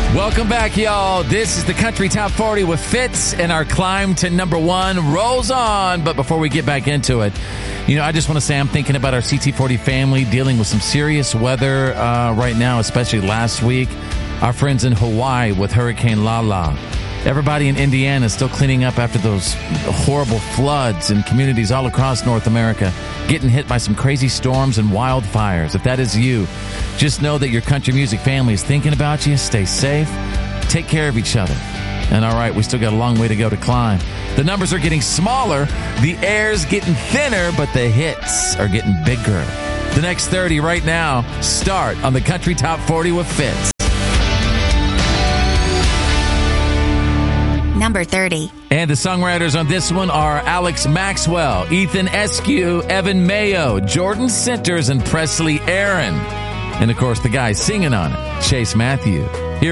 Welcome back, y'all. This is the Country Top 40 with Fitz, and our climb to number one rolls on. But before we get back into it, I just want to say I'm thinking about our CT40 family dealing with some serious weather right now, especially last week. Our friends in Hawaii with Hurricane Lala. Everybody in Indiana is still cleaning up after those horrible floods in communities all across North America, getting hit by some crazy storms and wildfires. If that is you, just know that your country music family is thinking about you. Stay safe. Take care of each other. And all right, we still got a long way to go to climb. The numbers are getting smaller, the air's getting thinner, but the hits are getting bigger. The next 30 right now start on the Country Top 40 with Fitz. Number 30. And the songwriters on this one are Alex Maxwell, Ethan Eskew, Evan Mayo, Jordan Centers, and Presley Aaron. And of course, the guy singing on it, Chase Matthew.